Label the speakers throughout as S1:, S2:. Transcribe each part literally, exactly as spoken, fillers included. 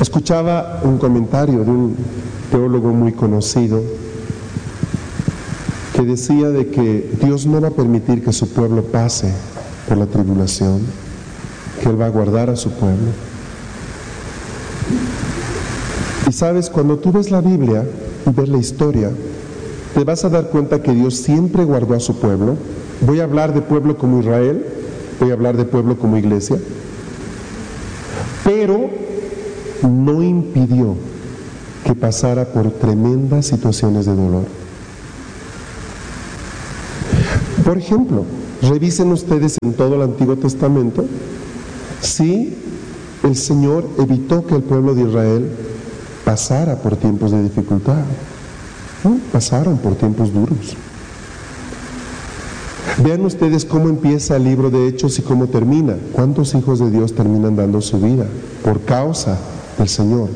S1: Escuchaba un comentario de un teólogo muy conocido que decía de que Dios no va a permitir que su pueblo pase por la tribulación, que Él va a guardar a su pueblo. Y sabes, cuando tú ves la Biblia y ves la historia, te vas a dar cuenta que Dios siempre guardó a su pueblo. Voy a hablar de pueblo como Israel, voy a hablar de pueblo como iglesia, pero no impidió que pasara por tremendas situaciones de dolor. Por ejemplo, revisen ustedes en todo el Antiguo Testamento si el Señor evitó que el pueblo de Israel pasara por tiempos de dificultad. ¿No? Pasaron por tiempos duros. Vean ustedes cómo empieza el libro de Hechos y cómo termina. ¿Cuántos hijos de Dios terminan dando su vida por causa del Señor?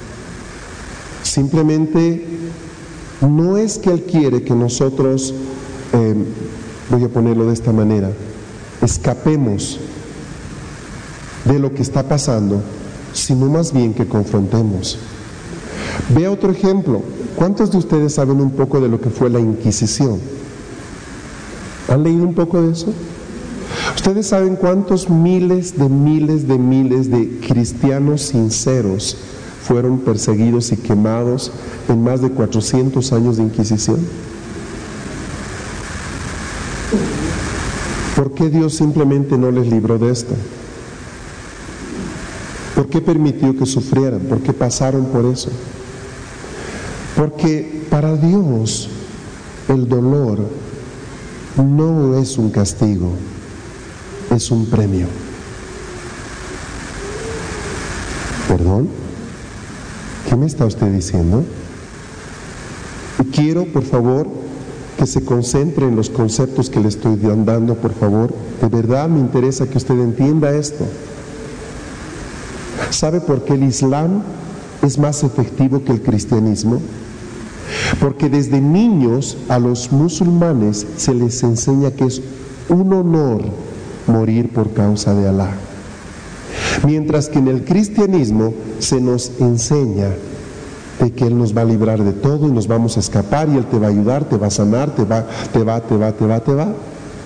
S1: Simplemente no es que Él quiere que nosotros, eh, voy a ponerlo de esta manera, escapemos de lo que está pasando, sino más bien que confrontemos. Vea otro ejemplo. ¿Cuántos de ustedes saben un poco de lo que fue la Inquisición? ¿Han leído un poco de eso? ¿Ustedes saben cuántos miles de miles de miles de cristianos sinceros fueron perseguidos y quemados en más de cuatrocientos años de Inquisición? ¿Por qué Dios simplemente no les libró de esto? ¿Por qué permitió que sufrieran? ¿Por qué pasaron por eso? Porque para Dios el dolor no es un castigo, es un premio. ¿Perdón? ¿Qué me está usted diciendo? Y quiero, por favor, que se concentre en los conceptos que le estoy dando, por favor. De verdad me interesa que usted entienda esto. ¿Sabe por qué el Islam es más efectivo que el cristianismo? Porque desde niños a los musulmanes se les enseña que es un honor morir por causa de Alá. Mientras que en el cristianismo se nos enseña de que Él nos va a librar de todo y nos vamos a escapar y Él te va a ayudar, te va a sanar, te va, te va, te va, te va, te va.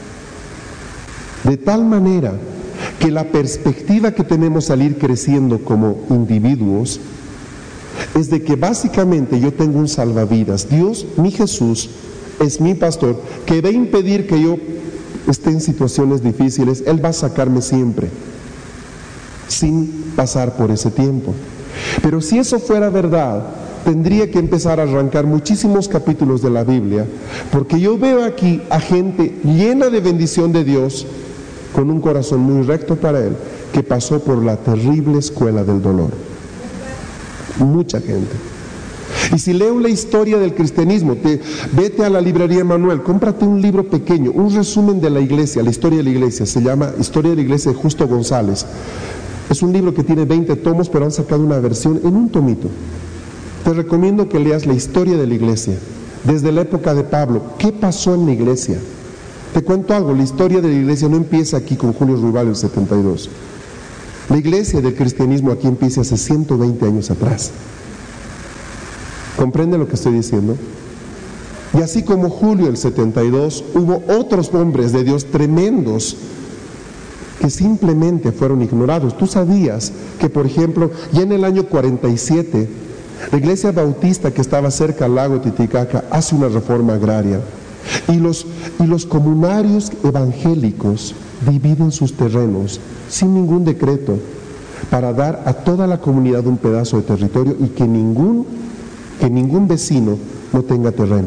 S1: De tal manera que la perspectiva que tenemos al ir creciendo como individuos es de que básicamente yo tengo un salvavidas. Dios, mi Jesús, es mi pastor, que va a impedir que yo esté en situaciones difíciles. Él va a sacarme siempre, sin pasar por ese tiempo. Pero si eso fuera verdad, tendría que empezar a arrancar muchísimos capítulos de la Biblia, porque yo veo aquí a gente llena de bendición de Dios, con un corazón muy recto para Él, que pasó por la terrible escuela del dolor. Mucha gente. Y si leo la historia del cristianismo, te, vete a la librería Emanuel, cómprate un libro pequeño, un resumen de la iglesia, la historia de la iglesia, se llama Historia de la Iglesia de Justo González. Es un libro que tiene veinte tomos, pero han sacado una versión en un tomito. Te recomiendo que leas la historia de la iglesia, desde la época de Pablo. ¿Qué pasó en la iglesia? Te cuento algo, la historia de la iglesia no empieza aquí con Julio Ruibal en el setenta y dos. La iglesia del cristianismo aquí empieza hace ciento veinte años atrás. ¿Comprende lo que estoy diciendo? Y así como Julio el setenta y dos, hubo otros hombres de Dios tremendos que simplemente fueron ignorados. Tú sabías que, por ejemplo, ya en el año cuarenta y siete, la iglesia bautista que estaba cerca al lago Titicaca hace una reforma agraria. Y los, y los comunarios evangélicos dividen sus terrenos sin ningún decreto para dar a toda la comunidad un pedazo de territorio y que ningún, que ningún vecino no tenga terreno.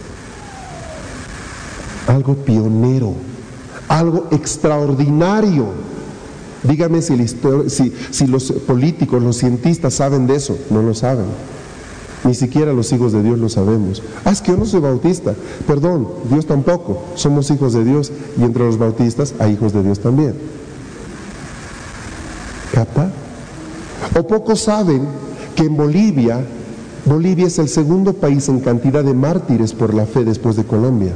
S1: Algo pionero, algo extraordinario. Dígame si, la historia, si, si los políticos, los cientistas saben de eso. No lo saben. Ni siquiera los hijos de Dios lo sabemos. Ah, es que yo no soy bautista. Perdón, Dios tampoco. Somos hijos de Dios y entre los bautistas hay hijos de Dios también. ¿Capta? O pocos saben que en Bolivia, Bolivia es el segundo país en cantidad de mártires por la fe después de Colombia.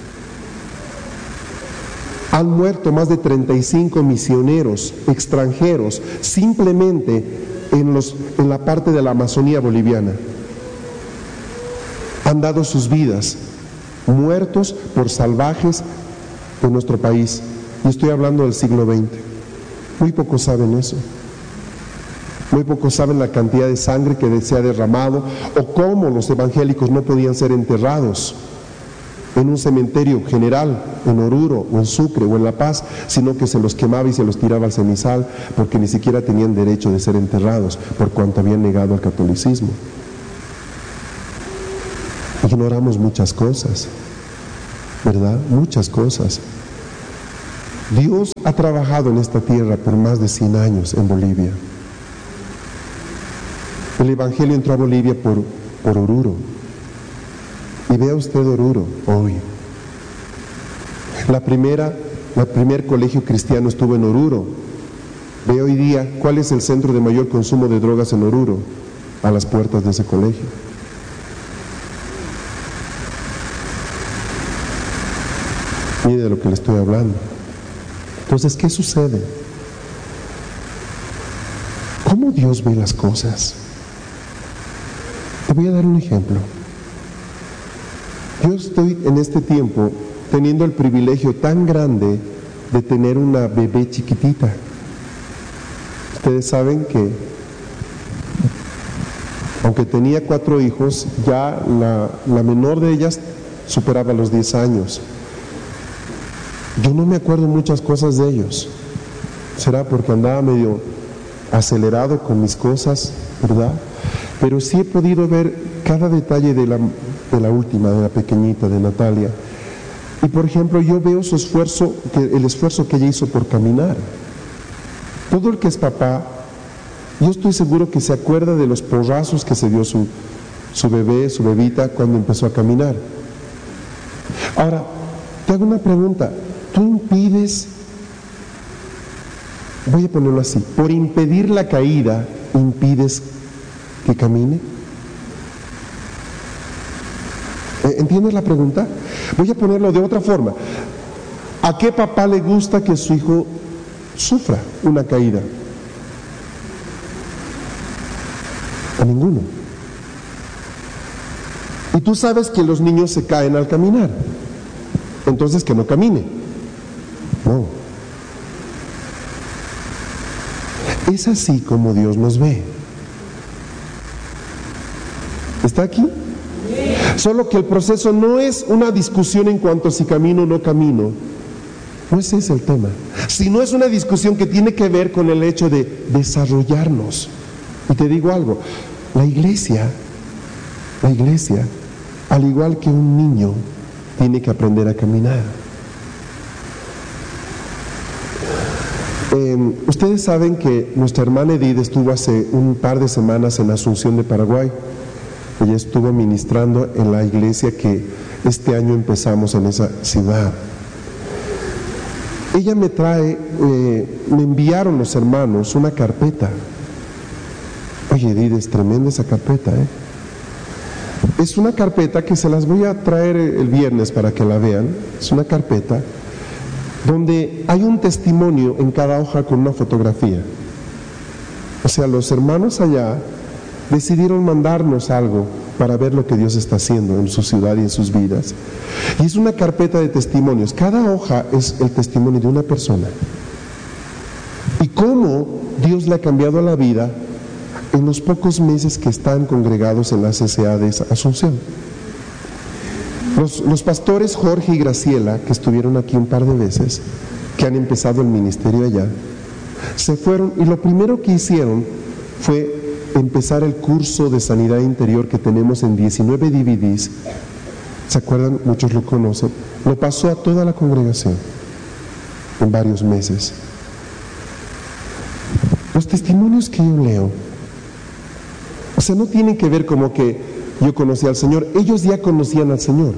S1: Han muerto más de treinta y cinco misioneros extranjeros simplemente en, los, en la parte de la Amazonía boliviana. Han dado sus vidas, muertos por salvajes de nuestro país. Y estoy hablando del siglo veinte. Muy pocos saben eso. Muy pocos saben la cantidad de sangre que se ha derramado o cómo los evangélicos no podían ser enterrados en un cementerio general, en Oruro o en Sucre o en La Paz, sino que se los quemaba y se los tiraba al ceniza porque ni siquiera tenían derecho de ser enterrados por cuanto habían negado al catolicismo. Ignoramos muchas cosas, ¿verdad? Muchas cosas. Dios ha trabajado en esta tierra por más de cien años en Bolivia. El Evangelio entró a Bolivia por, por Oruro. Y vea usted Oruro hoy. La primera, el primer colegio cristiano estuvo en Oruro. Ve hoy día cuál es el centro de mayor consumo de drogas en Oruro, a las puertas de ese colegio. Mire de lo que le estoy hablando. Entonces, ¿qué sucede? ¿Cómo Dios ve las cosas? Te voy a dar un ejemplo. Yo estoy en este tiempo teniendo el privilegio tan grande de tener una bebé chiquitita. Ustedes saben que, aunque tenía cuatro hijos, ya la, la menor de ellas superaba los diez años. Yo no me acuerdo muchas cosas de ellos. Será porque andaba medio acelerado con mis cosas, ¿verdad? Pero sí he podido ver cada detalle de la, de la última, de la pequeñita, de Natalia. Y por ejemplo, yo veo su esfuerzo, que, el esfuerzo que ella hizo por caminar. Todo el que es papá, yo estoy seguro que se acuerda de los porrazos que se dio su, su bebé, su bebita, cuando empezó a caminar. Ahora, te hago una pregunta. ¿Tú impides, voy a ponerlo así, por impedir la caída, impides que camine? ¿Entiendes la pregunta? Voy a ponerlo de otra forma. ¿A qué papá le gusta que su hijo sufra una caída? A ninguno. Y tú sabes que los niños se caen al caminar. Entonces que no camine. No. Es así como Dios nos ve. ¿Está aquí? Solo que el proceso no es una discusión en cuanto a si camino o no camino. No ese es el tema. Sino es una discusión que tiene que ver con el hecho de desarrollarnos. Y te digo algo, la iglesia, la iglesia, al igual que un niño, tiene que aprender a caminar. Eh, ustedes saben que nuestra hermana Edith estuvo hace un par de semanas en Asunción de Paraguay. Ella estuvo ministrando en la iglesia que este año empezamos en esa ciudad. Ella me trae, eh, me enviaron los hermanos una carpeta. Oye, Edith, es tremenda esa carpeta, ¿eh? Es una carpeta que se las voy a traer el viernes para que la vean. Es una carpeta donde hay un testimonio en cada hoja con una fotografía. O sea, los hermanos allá decidieron mandarnos algo para ver lo que Dios está haciendo en su ciudad y en sus vidas. Y es una carpeta de testimonios. Cada hoja es el testimonio de una persona. Y cómo Dios le ha cambiado la vida en los pocos meses que están congregados en la C C A de Asunción. Los, los pastores Jorge y Graciela, que estuvieron aquí un par de veces, que han empezado el ministerio allá, se fueron y lo primero que hicieron fue empezar el curso de sanidad interior que tenemos en diecinueve D V Ds. ¿Se acuerdan? Muchos lo conocen. Lo pasó a toda la congregación en varios meses. Los testimonios que yo leo, o sea, no tienen que ver como que yo conocí al Señor, ellos ya conocían al Señor.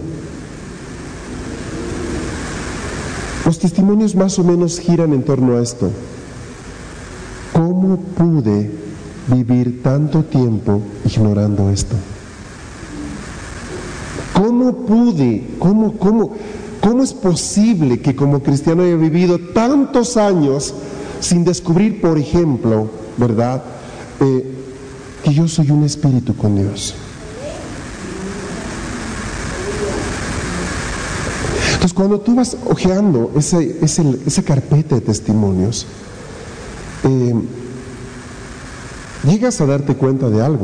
S1: Los testimonios más o menos giran en torno a esto. ¿Cómo pude vivir tanto tiempo ignorando esto? ¿Cómo pude, cómo, cómo, cómo es posible que como cristiano haya vivido tantos años sin descubrir, por ejemplo, ¿verdad?, eh, que yo soy un espíritu con Dios. Entonces, cuando tú vas hojeando ese, ese, esa carpeta de testimonios, eh, llegas a darte cuenta de algo,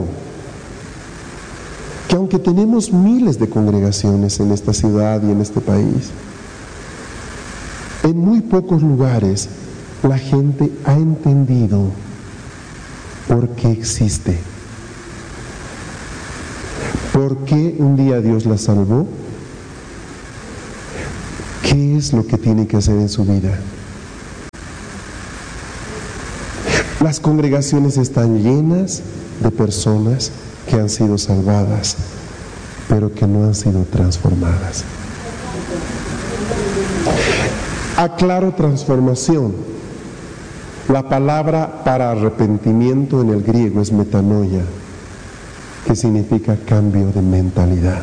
S1: que aunque tenemos miles de congregaciones en esta ciudad y en este país, en muy pocos lugares la gente ha entendido por qué existe, por qué un día Dios la salvó, qué es lo que tiene que hacer en su vida. Las congregaciones están llenas de personas que han sido salvadas, pero que no han sido transformadas. Aclaro transformación. La palabra para arrepentimiento en el griego es metanoia, que significa cambio de mentalidad.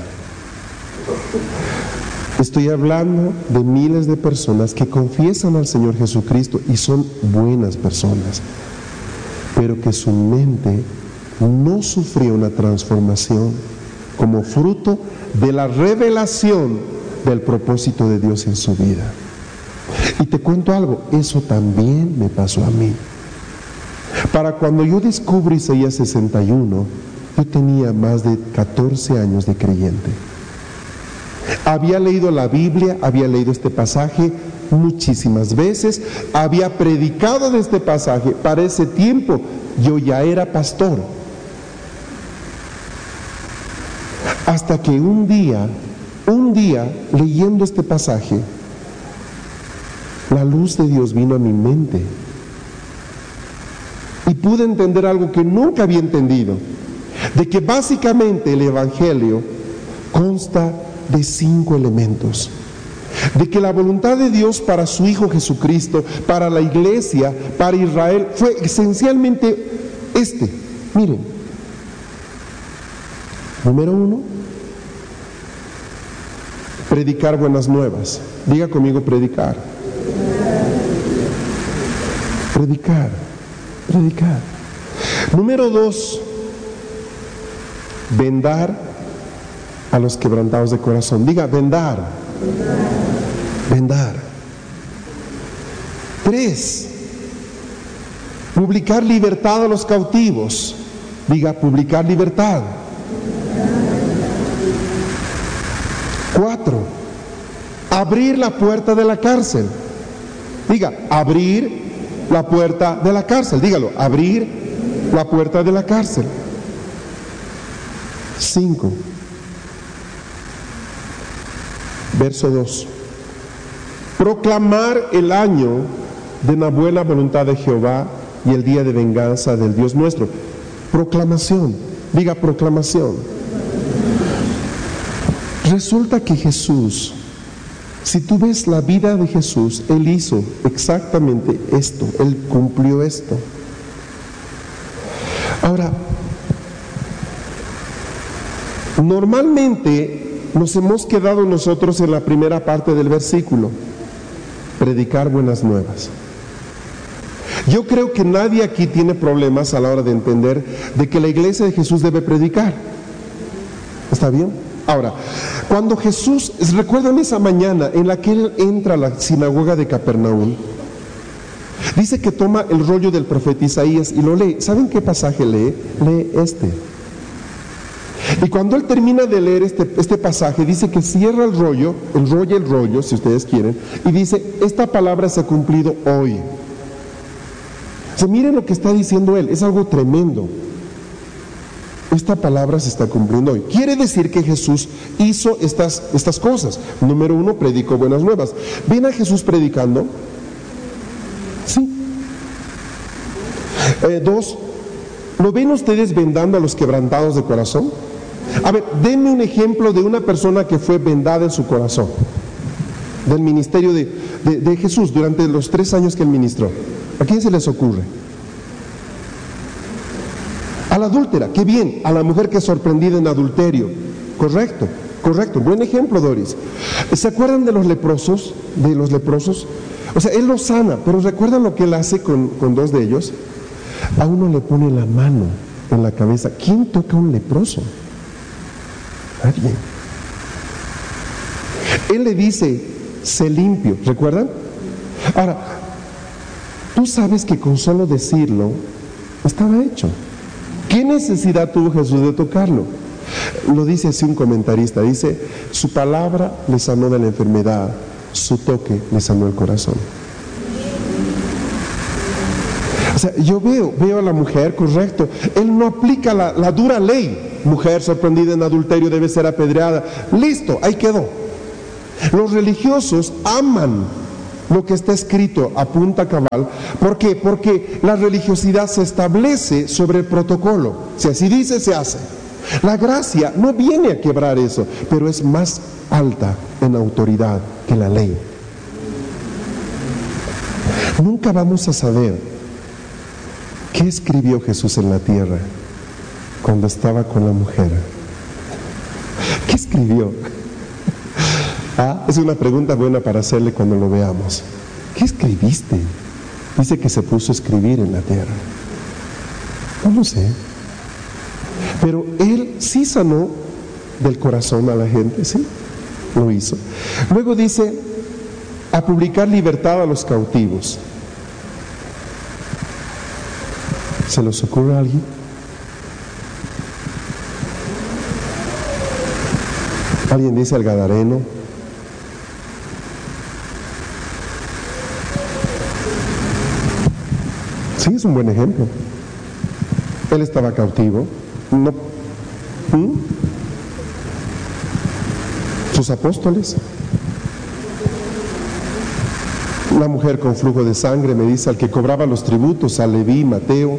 S1: Estoy hablando de miles de personas que confiesan al Señor Jesucristo y son buenas personas, pero que su mente no sufrió una transformación como fruto de la revelación del propósito de Dios en su vida. Y te cuento algo, eso también me pasó a mí. Para cuando yo descubrí Isaías sesenta y uno, yo tenía más de catorce años de creyente. Había leído la Biblia, había leído este pasaje muchísimas veces, había predicado de este pasaje. Para ese tiempo yo ya era pastor. Hasta que un día, un día, leyendo este pasaje, la luz de Dios vino a mi mente y pude entender algo que nunca había entendido, de que básicamente el Evangelio consta de cinco elementos, de que la voluntad de Dios para su Hijo Jesucristo, para la iglesia, para Israel, fue esencialmente este. Miren, número uno, predicar buenas nuevas. Diga conmigo, predicar. Predicar, predicar. Número dos, vendar a los quebrantados de corazón. Diga, vendar. Vendar. Tres, publicar libertad a los cautivos. Diga, publicar libertad. Cuatro, abrir la puerta de la cárcel. Diga, abrir la puerta de la cárcel. Dígalo, abrir la puerta de la cárcel. Cinco, verso dos, proclamar el año de la buena voluntad de Jehová y el día de venganza del Dios nuestro. Proclamación. Diga, proclamación. Resulta que Jesús, si tú ves la vida de Jesús, Él hizo exactamente esto, Él cumplió esto. Ahora, normalmente nos hemos quedado nosotros en la primera parte del versículo, predicar buenas nuevas. Yo creo que nadie aquí tiene problemas a la hora de entender de que la iglesia de Jesús debe predicar. ¿Está bien? Ahora, cuando Jesús, ¿recuerdan esa mañana en la que Él entra a la sinagoga de Capernaum? Dice que toma el rollo del profeta Isaías y lo lee. ¿Saben qué pasaje lee? Lee este. Y cuando Él termina de leer este, este pasaje, dice que cierra el rollo, enrolla el rollo, si ustedes quieren, y dice, esta palabra se ha cumplido hoy. O sea, miren lo que está diciendo Él, es algo tremendo. Esta palabra se está cumpliendo hoy. Quiere decir que Jesús hizo estas, estas cosas. Número uno, predicó buenas nuevas. ¿Ven a Jesús predicando? Sí. Eh, dos, ¿lo ven ustedes vendando a los quebrantados de corazón? A ver, denme un ejemplo de una persona que fue vendada en su corazón, del ministerio de, de, de Jesús durante los tres años que Él ministró. ¿A quién se les ocurre? A la adúltera, qué bien. A la mujer que es sorprendida en adulterio. Correcto, correcto. Buen ejemplo, Doris. ¿Se acuerdan de los leprosos? De los leprosos. O sea, Él los sana, pero ¿recuerdan lo que Él hace con, con dos de ellos? A uno le pone la mano en la cabeza. ¿Quién toca a un leproso? Nadie. Él le dice, sé limpio, ¿recuerdan? Ahora, tú sabes que con solo decirlo, estaba hecho. ¿Qué necesidad tuvo Jesús de tocarlo? Lo dice así un comentarista, dice, su palabra le sanó de la enfermedad, su toque le sanó el corazón. O sea, yo veo, veo a la mujer, correcto, él no aplica la, la dura ley, mujer sorprendida en adulterio debe ser apedreada, listo, ahí quedó. Los religiosos aman lo que está escrito a punta cabal. ¿Por qué? Porque la religiosidad se establece sobre el protocolo. Si así dice, se hace. La gracia no viene a quebrar eso, pero es más alta en autoridad que la ley. Nunca vamos a saber qué escribió Jesús en la tierra cuando estaba con la mujer. ¿Qué escribió? Ah, es una pregunta buena para hacerle cuando lo veamos. ¿Qué escribiste? Dice que se puso a escribir en la tierra. No lo sé. Pero él sí sanó del corazón a la gente, sí, lo hizo. Luego dice, a publicar libertad a los cautivos. ¿Se les ocurre a alguien? ¿Alguien dice al Gadareno? Sí, es un buen ejemplo. Él estaba cautivo. No. ¿Mm? Sus apóstoles. Una mujer con flujo de sangre, me dice, al que cobraba los tributos, a Leví, Mateo.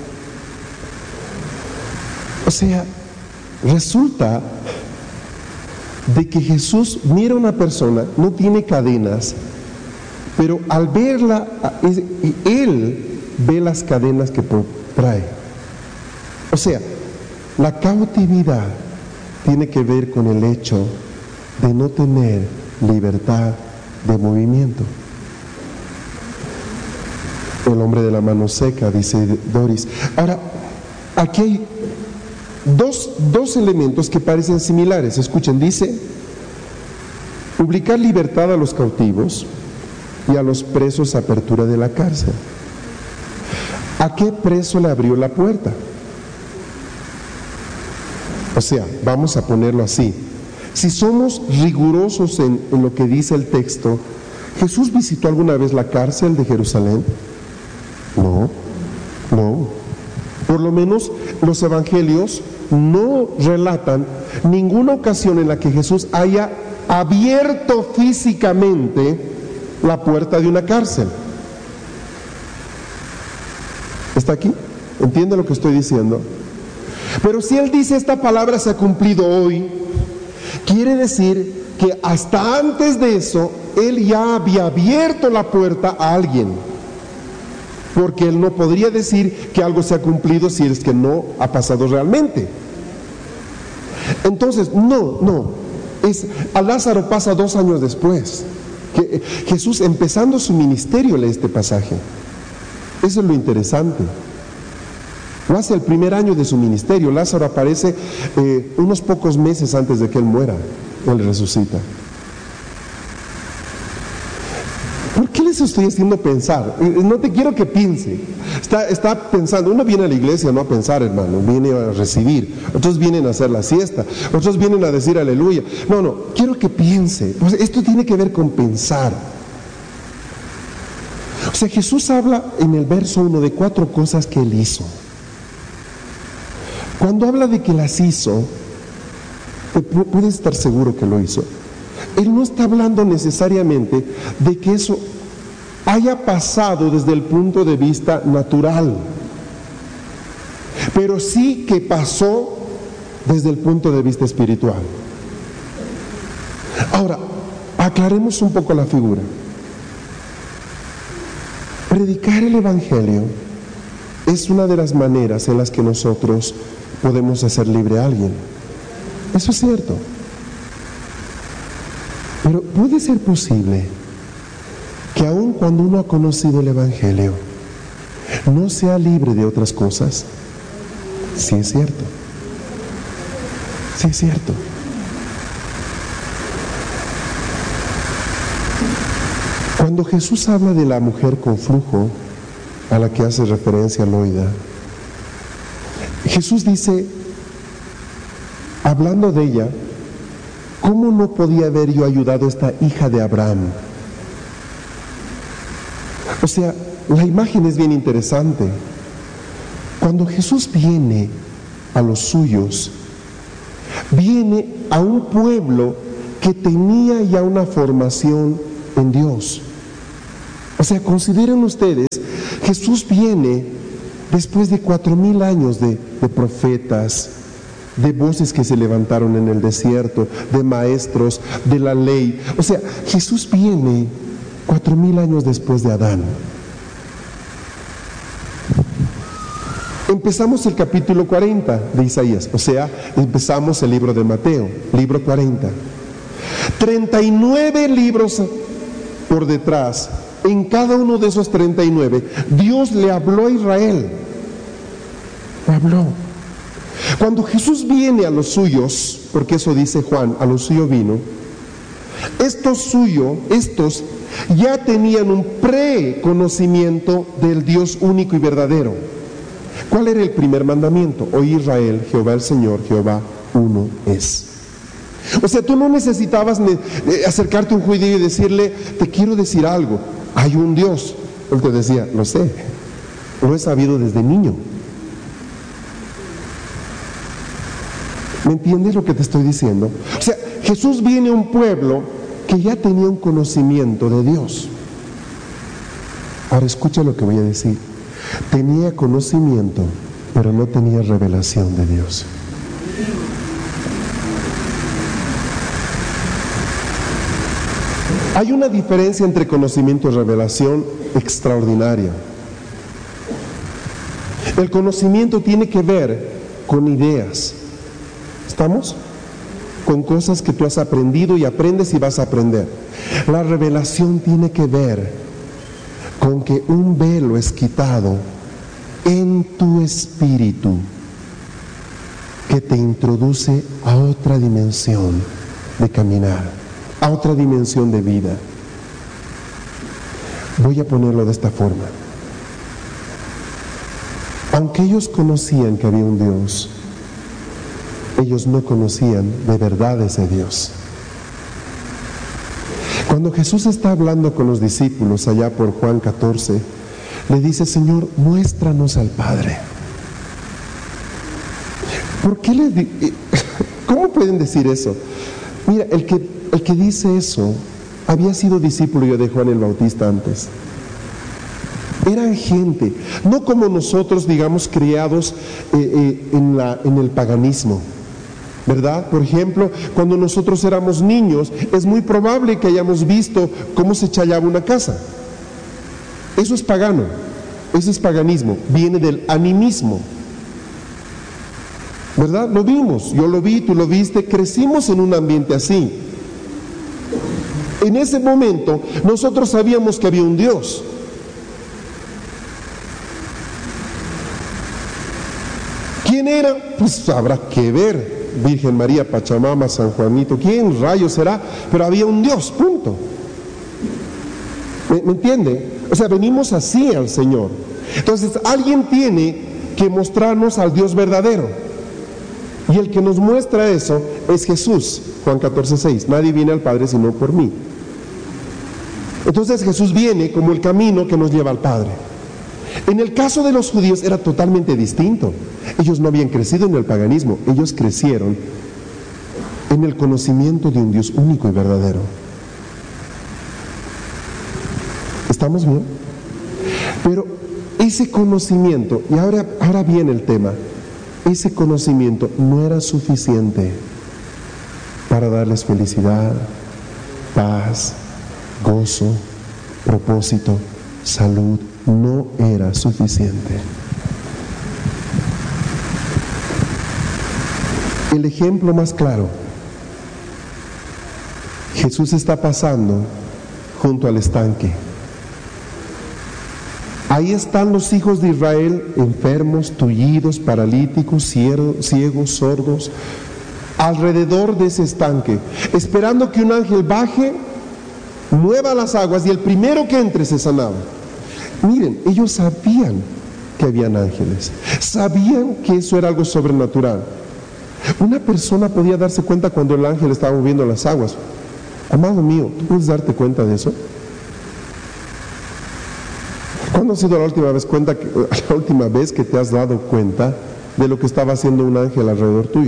S1: O sea, resulta de que Jesús mira a una persona, no tiene cadenas, pero al verla, él ve las cadenas que trae. O sea, la cautividad tiene que ver con el hecho de no tener libertad de movimiento. El hombre de la mano seca, dice Doris. Ahora, aquí hay dos, dos elementos que parecen similares. Escuchen, dice, publicar libertad a los cautivos y a los presos apertura de la cárcel. ¿A qué preso le abrió la puerta? O sea, vamos a ponerlo así. Si somos rigurosos en, en lo que dice el texto, ¿Jesús visitó alguna vez la cárcel de Jerusalén? No, no. Por lo menos los evangelios no relatan ninguna ocasión en la que Jesús haya abierto físicamente la puerta de una cárcel. ¿Está aquí? ¿Entiende lo que estoy diciendo? Pero si Él dice esta palabra se ha cumplido hoy, quiere decir que hasta antes de eso, Él ya había abierto la puerta a alguien. Porque Él no podría decir que algo se ha cumplido si es que no ha pasado realmente. Entonces, no, no. Es, a Lázaro pasa dos años después. Que, Jesús empezando su ministerio lee este pasaje. Eso es lo interesante. Lo hace el primer año de su ministerio. Lázaro aparece eh, unos pocos meses antes de que Él muera. Él resucita. ¿Por qué les estoy haciendo pensar? No te quiero que piense. Está, está pensando, uno viene a la iglesia no a pensar, hermano, viene a recibir. Otros vienen a hacer la siesta. Otros vienen a decir aleluya. No, no, quiero que piense. Pues esto tiene que ver con pensar. O sea, Jesús habla en el verso uno de cuatro cosas que Él hizo. Cuando habla de que las hizo, puedes estar seguro que lo hizo. Él no está hablando necesariamente de que eso haya pasado desde el punto de vista natural, pero sí que pasó desde el punto de vista espiritual. Ahora, aclaremos un poco la figura. Predicar el Evangelio es una de las maneras en las que nosotros podemos hacer libre a alguien. Eso es cierto. Pero puede ser posible que aun cuando uno ha conocido el Evangelio, no sea libre de otras cosas. Sí es cierto. Sí es cierto. Cuando Jesús habla de la mujer con flujo, a la que hace referencia Loida, Jesús dice, hablando de ella, ¿cómo no podía haber yo ayudado a esta hija de Abraham? O sea, la imagen es bien interesante. Cuando Jesús viene a los suyos, viene a un pueblo que tenía ya una formación en Dios. O sea, consideren ustedes, Jesús viene después de cuatro mil años de, de profetas, de voces que se levantaron en el desierto, de maestros, de la ley. O sea, Jesús viene cuatro mil años después de Adán. Empezamos el capítulo cuarenta de Isaías, o sea, empezamos el libro de Mateo, libro cuarenta. treinta y nueve libros por detrás. En cada uno de esos treinta y nueve, Dios le habló a Israel. Le habló. Cuando Jesús viene a los suyos, porque eso dice Juan, a los suyos vino, estos suyos, estos ya tenían un preconocimiento del Dios único y verdadero. ¿Cuál era el primer mandamiento? Oye Israel, Jehová el Señor, Jehová uno es. O sea, tú no necesitabas acercarte a un judío y decirle, te quiero decir algo, hay un Dios. Él te decía, lo sé, lo he sabido desde niño. ¿Me entiendes lo que te estoy diciendo? O sea, Jesús viene a un pueblo que ya tenía un conocimiento de Dios. Ahora escucha lo que voy a decir. Tenía conocimiento, pero no tenía revelación de Dios. Hay una diferencia entre conocimiento y revelación extraordinaria. El conocimiento tiene que ver con ideas. ¿Estamos? Con cosas que tú has aprendido y aprendes y vas a aprender. La revelación tiene que ver con que un velo es quitado en tu espíritu que te introduce a otra dimensión de caminar, a otra dimensión de vida. Voy a ponerlo de esta forma. Aunque ellos conocían que había un Dios, ellos no conocían de verdad ese Dios. Cuando Jesús está hablando con los discípulos allá por Juan catorce, le dice, Señor, muéstranos al Padre. ¿Por qué le di- ¿Cómo pueden decir eso? Mira, el que, el que dice eso había sido discípulo yo de Juan el Bautista antes. Eran gente, no como nosotros, digamos, criados eh, eh, en, la, en el paganismo, ¿verdad? Por ejemplo, cuando nosotros éramos niños, es muy probable que hayamos visto cómo se chayaba una casa. Eso es pagano, eso es paganismo, viene del animismo, ¿verdad? Lo vimos, yo lo vi, tú lo viste, crecimos en un ambiente así. En ese momento, nosotros sabíamos que había un Dios. ¿Quién era? Pues habrá que ver. Virgen María, Pachamama, San Juanito, ¿quién rayos será? Pero había un Dios, punto. ¿Me, me entiende? O sea, venimos así al Señor. Entonces, alguien tiene que mostrarnos al Dios verdadero. Y el que nos muestra eso es Jesús. Juan catorce, seis. Nadie viene al Padre sino por mí. Entonces Jesús viene como el camino que nos lleva al Padre. En el caso de los judíos era totalmente distinto. Ellos no habían crecido en el paganismo, ellos crecieron en el conocimiento de un Dios único y verdadero. ¿Estamos bien? Pero ese conocimiento, y ahora, ahora viene el tema, ese conocimiento no era suficiente para darles felicidad, paz, gozo, propósito, salud. No era suficiente. El ejemplo más claro, Jesús está pasando junto al estanque. Ahí están los hijos de Israel, enfermos, tullidos, paralíticos, ciegos, sordos, alrededor de ese estanque, esperando que un ángel baje, mueva las aguas y el primero que entre se sanaba. Miren, ellos sabían que habían ángeles, sabían que eso era algo sobrenatural. Una persona podía darse cuenta cuando el ángel estaba moviendo las aguas. Amado mío, ¿tú puedes darte cuenta de eso? ¿Cuándo ha sido la última vez, cuenta que, la última vez que te has dado cuenta de lo que estaba haciendo un ángel alrededor tuyo?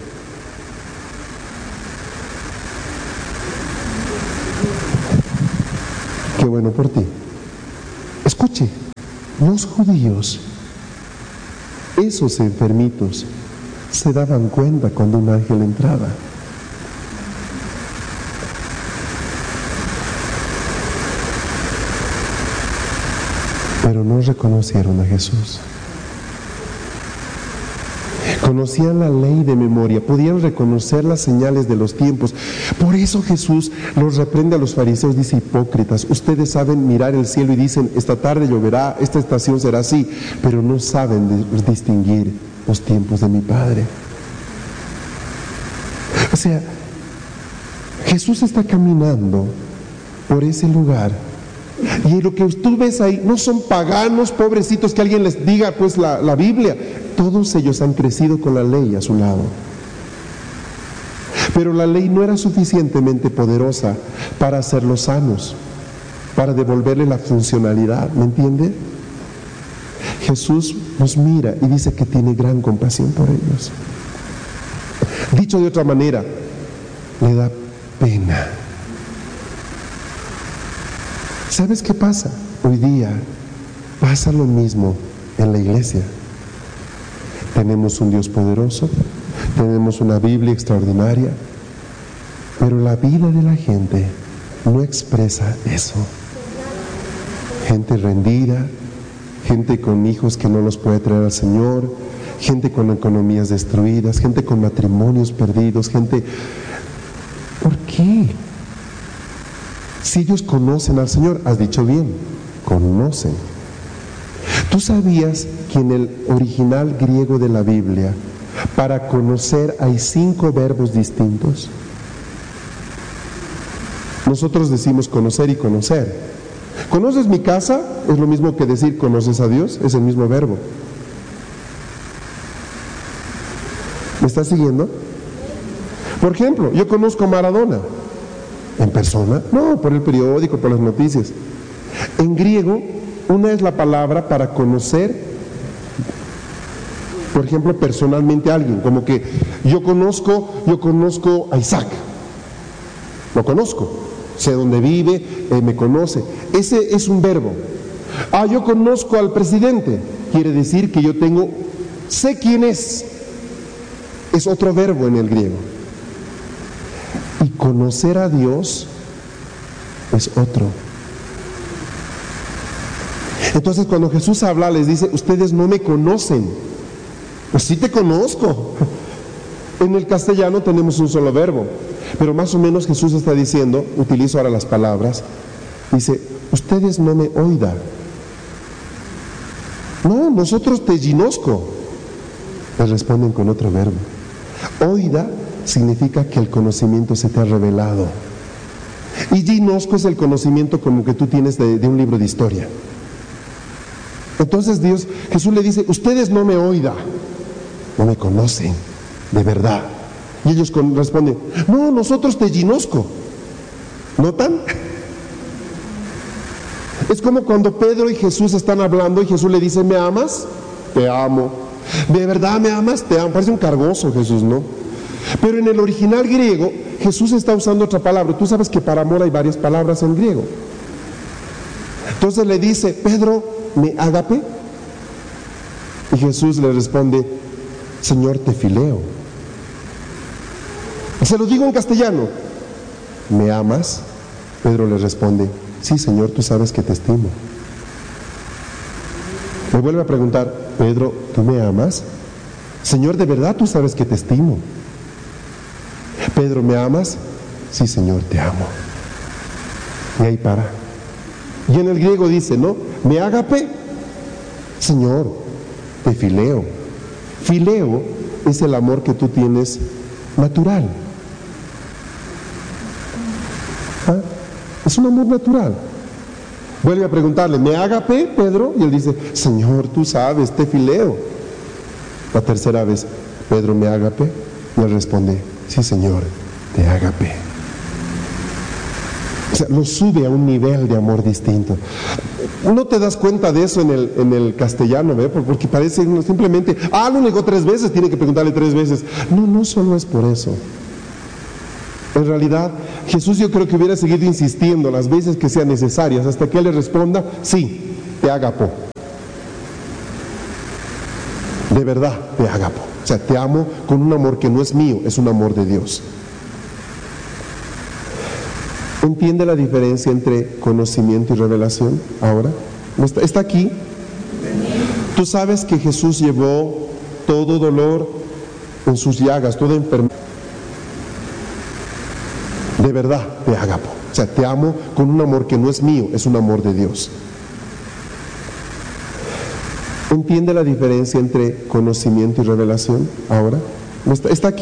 S1: Qué bueno por ti. Escuche, los judíos, esos enfermitos, se daban cuenta cuando un ángel entraba. Pero no reconocieron a Jesús. Conocían la ley de memoria, podían reconocer las señales de los tiempos. Por eso Jesús los reprende a los fariseos, dice: hipócritas, ustedes saben mirar el cielo y dicen: esta tarde lloverá, esta estación será así, pero no saben distinguir los tiempos de mi Padre. O sea, Jesús está caminando por ese lugar, y lo que tú ves ahí no son paganos, pobrecitos, que alguien les diga pues la, la Biblia. Todos ellos han crecido con la ley a su lado. Pero la ley no era suficientemente poderosa para hacerlos sanos, para devolverle la funcionalidad, ¿me entiende? Jesús nos mira y dice que tiene gran compasión por ellos. Dicho de otra manera, le da pena. ¿Sabes qué pasa? Hoy día pasa lo mismo en la iglesia. Tenemos un Dios poderoso, tenemos una Biblia extraordinaria, pero la vida de la gente no expresa eso. Gente rendida, gente con hijos que no los puede traer al Señor, gente con economías destruidas, gente con matrimonios perdidos, gente... ¿Por qué? Si ellos conocen al Señor, has dicho bien, conocen. ¿Tú sabías que en el original griego de la Biblia, para conocer hay cinco verbos distintos? Nosotros decimos conocer y conocer. ¿Conoces mi casa? Es lo mismo que decir conoces a Dios, es el mismo verbo. ¿Me estás siguiendo? Por ejemplo, yo conozco a Maradona. ¿En persona? No, por el periódico, por las noticias. En griego, una es la palabra para conocer, por ejemplo, personalmente a alguien, como que yo conozco, yo conozco a Isaac, lo conozco, sé dónde vive, eh, me conoce. Ese es un verbo. Ah, yo conozco al presidente, quiere decir que yo tengo, sé quién es. Es otro verbo en el griego. Y conocer a Dios es otro. Entonces cuando Jesús habla les dice: ustedes no me conocen. Pues sí te conozco. En el castellano tenemos un solo verbo, pero más o menos Jesús está diciendo, utilizo ahora las palabras, dice: ustedes no me oida. No, nosotros te ginosco. Les responden con otro verbo. Oida significa que el conocimiento se te ha revelado. Y ginosco es el conocimiento como que tú tienes de, de un libro de historia. Entonces Dios, Jesús le dice: ustedes no me oida, no me conocen de verdad. Y ellos con, responden: no, nosotros te ginosco. ¿Notan? Es como cuando Pedro y Jesús están hablando y Jesús le dice: ¿me amas? Te amo. ¿De verdad me amas? Te amo. Parece un cargoso Jesús, ¿no? Pero en el original griego, Jesús está usando otra palabra. Tú sabes que para amor hay varias palabras en griego. Entonces le dice: Pedro, ¿me ágape? Y Jesús le responde: Señor, te fileo. Y se lo digo en castellano: ¿me amas? Pedro le responde: sí, Señor, tú sabes que te estimo. Me vuelve a preguntar: Pedro, ¿tú me amas? Señor, de verdad tú sabes que te estimo. Pedro, ¿me amas? Sí, Señor, te amo. Y ahí para. Y en el griego dice, ¿no? Me ágape, Señor, te fileo. Fileo es el amor que tú tienes natural. ¿Ah? Es un amor natural. Vuelve a preguntarle, ¿me agape, Pedro? Y él dice, Señor, tú sabes, te fileo. La tercera vez, Pedro, ¿me agape? Y él responde, sí, Señor, te agape. O sea, lo sube a un nivel de amor distinto. No te das cuenta de eso en el, en el castellano, ¿ve? Porque parece simplemente, ah, lo negó tres veces, tiene que preguntarle tres veces. No, no solo es por eso. En realidad, Jesús yo creo que hubiera seguido insistiendo las veces que sean necesarias hasta que él le responda, sí, te agapo. De verdad, te agapo. O sea, te amo con un amor que no es mío, es un amor de Dios. ¿Entiende la diferencia entre conocimiento y revelación ahora? ¿Está, está aquí? Tú sabes que Jesús llevó todo dolor en sus llagas, toda enfermedad. De verdad, te agapo. O sea, te amo con un amor que no es mío, es un amor de Dios. ¿Entiende la diferencia entre conocimiento y revelación ahora? ¿Está, está aquí?